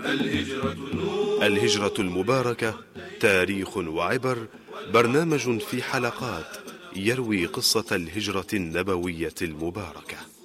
الهجرة المباركة، تاريخ وعبر، برنامج في حلقات يروي قصة الهجرة النبوية المباركة.